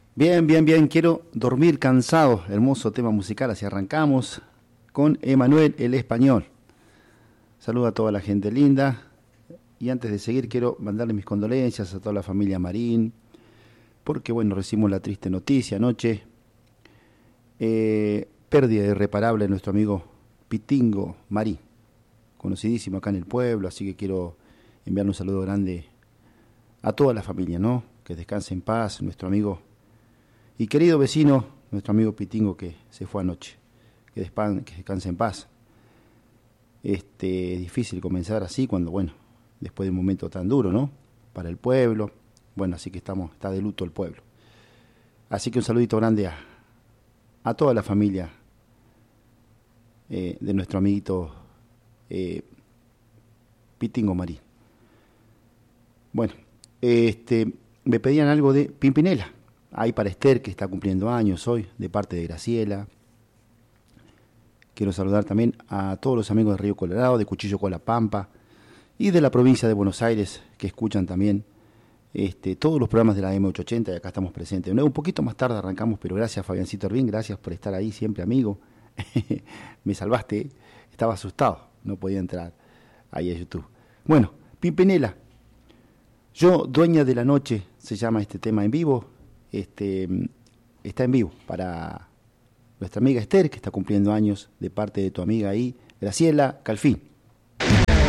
Bien, bien, bien. Quiero dormir cansado. Hermoso tema musical. Así arrancamos con Emanuel el Español. Saludo a toda la gente linda. Y antes de seguir, quiero mandarle mis condolencias a toda la familia Marín. Porque, bueno, recibimos la triste noticia anoche. Pérdida irreparable de nuestro amigo Pitingo Marín. Conocidísimo acá en el pueblo. Así que quiero enviarle un saludo grande a toda la familia, ¿no? Que descanse en paz, nuestro amigo y querido vecino, nuestro amigo Pitingo, que se fue anoche. Que descanse en paz. Es difícil comenzar así cuando, bueno, después de un momento tan duro, ¿no? Para el pueblo. Bueno, así que está de luto el pueblo. Así que un saludito grande a toda la familia de nuestro amiguito Pitingo Marín. Bueno, me pedían algo de Pimpinela. Ahí para Esther, que está cumpliendo años hoy, de parte de Graciela. Quiero saludar también a todos los amigos de Río Colorado, de Cuchillo con la Pampa y de la provincia de Buenos Aires, que escuchan también todos los programas de la M880, y acá estamos presentes. Un poquito más tarde arrancamos, pero gracias Fabiancito Ervin, gracias por estar ahí siempre, amigo. Me salvaste, estaba asustado, no podía entrar ahí a YouTube. Bueno, Pimpinela, Yo, dueña de la noche, se llama este tema en vivo. Está en vivo para nuestra amiga Esther, que está cumpliendo años de parte de tu amiga ahí, Graciela Calfín.